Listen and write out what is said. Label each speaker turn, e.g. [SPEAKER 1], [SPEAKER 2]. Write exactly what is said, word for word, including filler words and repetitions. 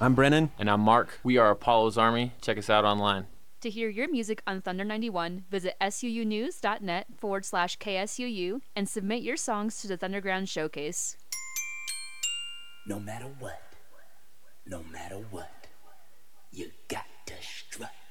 [SPEAKER 1] I'm Brennan.
[SPEAKER 2] And I'm Mark. We are Apollo's Army. Check us out online.
[SPEAKER 3] To hear your music on Thunder ninety-one, visit suunews.net forward slash KSUU and submit your songs to the Thunderground Showcase.
[SPEAKER 4] No matter what, no matter what, you got to strut.